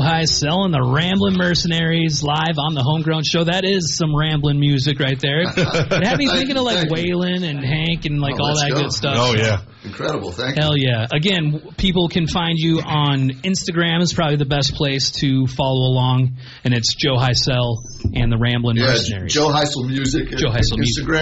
Heisel and the Ramblin' Mercenaries live on the Homegrown Show. That is some ramblin' music right there. It had me thinking of like Waylon and Hank and like all that good stuff. Oh, yeah. Incredible. Thank you. Hell yeah. Again, people can find you on Instagram is probably the best place to follow along, and it's Joe Heisel and the Ramblin' Mercenaries. Joe Heisel Music. Joe Heisel Music. Instagram.